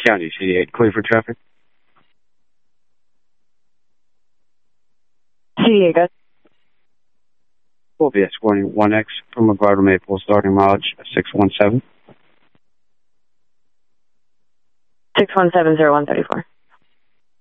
County, 88, clear for traffic. 88, good. We'll be escorting 1X from McGuire Maple, starting mileage 617. 6170134.